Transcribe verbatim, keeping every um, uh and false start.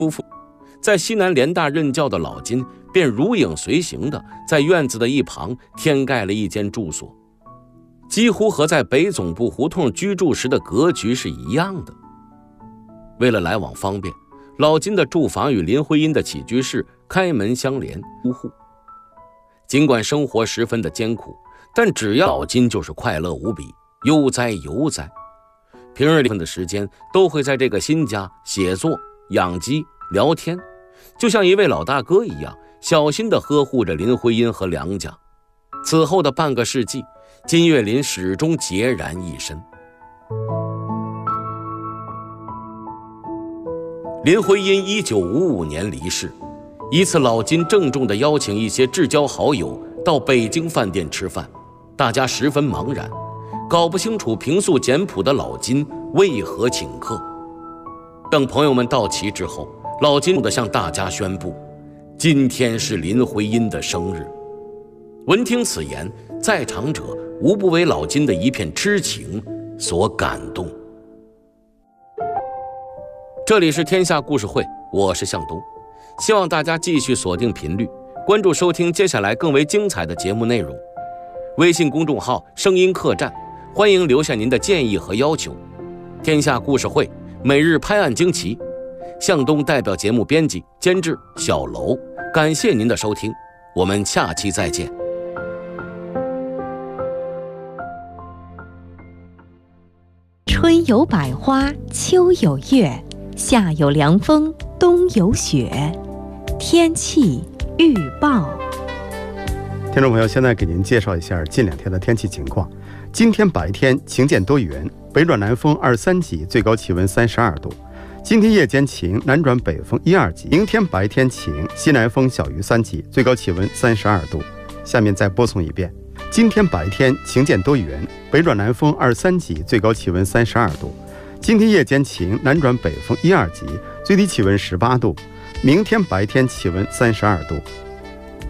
夫妇。在西南联大任教的老金便如影随形地在院子的一旁添盖了一间住所，几乎和在北总部胡同居住时的格局是一样的。为了来往方便，老金的住房与林徽因的起居室开门相连，屋户。尽管生活十分的艰苦，但只要老金就是快乐无比，悠哉悠哉。平日里的时间都会在这个新家写作、养鸡、聊天，就像一位老大哥一样，小心地呵护着林徽因和梁家。此后的半个世纪，金岳霖始终孑然一身。林徽因一九五五年离世，一次老金郑重地邀请一些至交好友到北京饭店吃饭，大家十分茫然，搞不清楚平素简朴的老金为何请客。等朋友们到齐之后，老金地向大家宣布，今天是林徽因的生日。闻听此言，在场者无不为老金的一片痴情所感动。这里是天下故事会，我是向东，希望大家继续锁定频率，关注收听接下来更为精彩的节目内容。微信公众号声音客栈，欢迎留下您的建议和要求。天下故事会每日拍案惊奇，向东代表节目编辑监制小楼，感谢您的收听，我们下期再见。 春有百花，秋有月，夏有凉风，冬有雪。天气预报。 听众朋友，现在给您介绍一下近两天的天气情况。今天白天晴间多云，北转南风二三级，最高气温三十二度。今天夜间晴，南转北风一二级。明天白天晴，西南风小于三级，最高气温三十二度。下面再播送一遍。今天白天晴间多云，北转南风二三级，最高气温三十二度。今天夜间晴，南转北风一二级，最低气温十八度。明天白天气温三十二度。